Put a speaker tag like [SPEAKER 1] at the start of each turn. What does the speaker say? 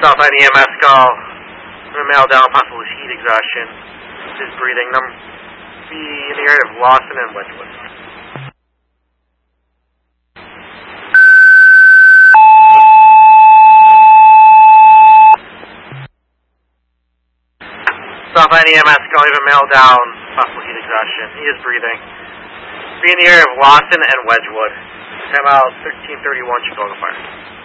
[SPEAKER 1] Southside EMS call. Male down, possible heat exhaustion. Is breathing. Be in the area of Lawson and Wedgwood. Southside EMS call. Even male down, possible heat exhaustion. He is breathing. Be in the area of Lawson and Wedgwood. Time out 1331 Chicago Fire.